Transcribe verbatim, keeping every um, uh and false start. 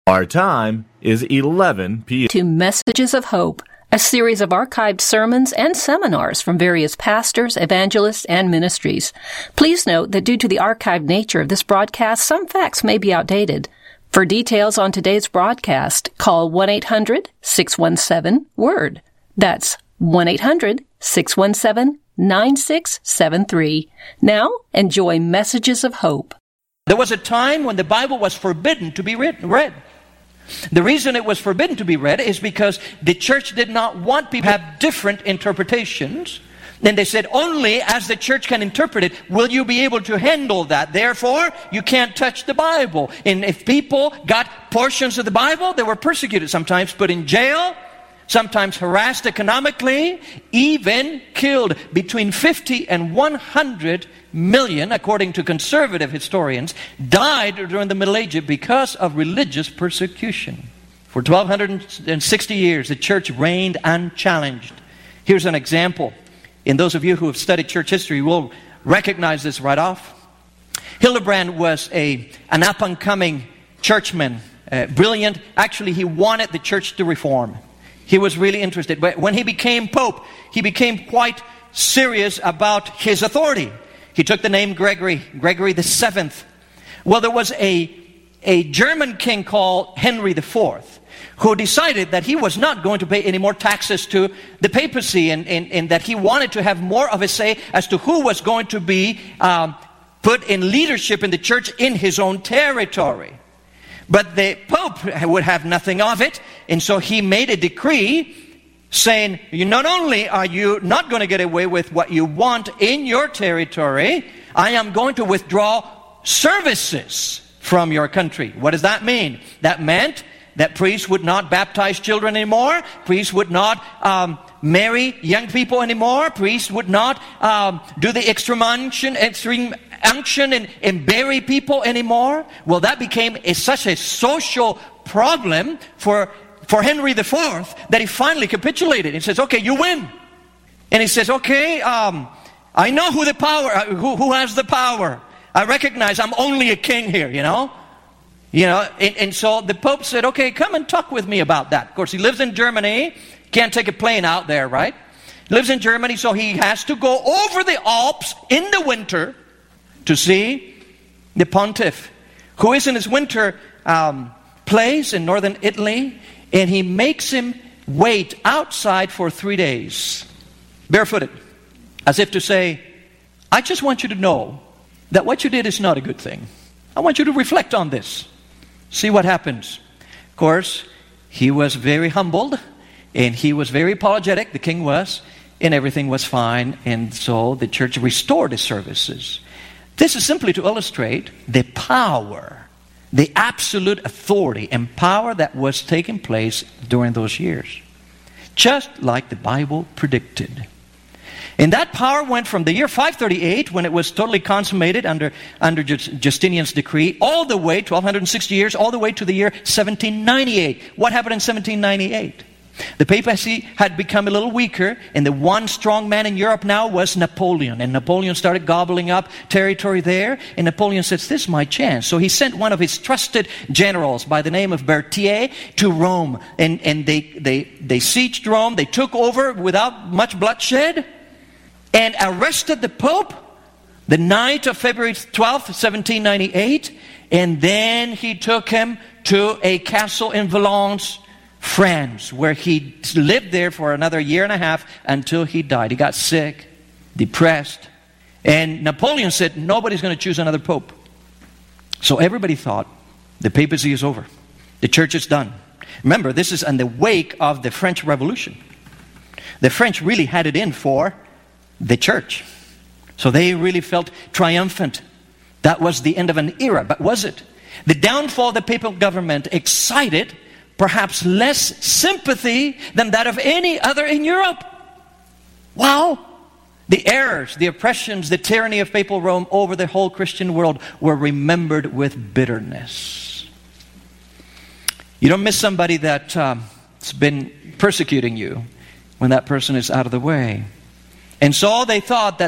Our time is eleven p.m. To Messages of Hope, a series of archived sermons and seminars from various pastors, evangelists, and ministries. Please note that due to the archived nature of this broadcast, some facts may be outdated. For details on today's broadcast, call one eight hundred six one seven WORD. That's one eight hundred six one seven nine six seven three. Now, enjoy Messages of Hope. There was a time when the Bible was forbidden to be read. The reason it was forbidden to be read is because the church did not want people to have different interpretations. Then they said, only as the church can interpret it will you be able to handle that. Therefore, you can't touch the Bible. And if people got portions of the Bible, they were persecuted, sometimes put in jail, sometimes harassed economically, even killed. Between fifty and one hundred million, according to conservative historians, died during the Middle Ages because of religious persecution. For twelve sixty years, the church reigned unchallenged. Here's an example. And those of you who have studied church history will recognize this right off. Hildebrand was a, an up-and-coming churchman, uh, brilliant. Actually, he wanted the church to reform. He was really interested. But when he became Pope, he became quite serious about his authority. He took the name Gregory, Gregory the Seventh. Well, there was a, a German king called Henry the Fourth, who decided that he was not going to pay any more taxes to the papacy, and, and, and that he wanted to have more of a say as to who was going to be um, put in leadership in the church in his own territory. But the Pope would have nothing of it, and so he made a decree saying, you not only are you not going to get away with what you want in your territory, I am going to withdraw services from your country. What does that mean? That meant that priests would not baptize children anymore, priests would not um, marry young people anymore, priests would not um, do the extreme unction, extreme unction and, and bury people anymore. Well, that became a, such a social problem for for Henry the Fourth that he finally capitulated. He says, okay, you win. And he says, okay, um, I know who the power, who, who has the power. I recognize I'm only a king here, you know. You know, and, and so the Pope said, okay, come and talk with me about that. Of course, he lives in Germany. Can't take a plane out there, right? He lives in Germany, so he has to go over the Alps in the winter to see the pontiff, who is in his winter um, place in northern Italy. And he makes him wait outside for three days, barefooted, as if to say, I just want you to know that what you did is not a good thing. I want you to reflect on this. See what happens. Of course, he was very humbled, and he was very apologetic, the king was, and everything was fine. And so the church restored his services. This is simply to illustrate the power, the absolute authority and power that was taking place during those years. Just like the Bible predicted. And that power went from the year five thirty-eight, when it was totally consummated under, under Justinian's decree, all the way, twelve sixty years, all the way to the year seventeen ninety-eight. What happened in seventeen ninety-eight? The papacy had become a little weaker, and the one strong man in Europe now was Napoleon. And Napoleon started gobbling up territory there, and Napoleon says, this is my chance. So he sent one of his trusted generals by the name of Berthier to Rome. And, and they, they, they sieged Rome, they took over without much bloodshed, and arrested the Pope the night of February twelfth, seventeen ninety-eight. And then he took him to a castle in Valence, France, where he lived there for another year and a half until he died. He got sick, depressed, and Napoleon said, nobody's going to choose another pope. So everybody thought, the papacy is over. The church is done. Remember, this is in the wake of the French Revolution. The French really had it in for the church. So they really felt triumphant. That was the end of an era, but was it? The downfall of the papal government excited perhaps less sympathy than that of any other in Europe. Wow! The errors, the oppressions, the tyranny of papal Rome over the whole Christian world were remembered with bitterness. You don't miss somebody that's um, been persecuting you when that person is out of the way. And so they thought that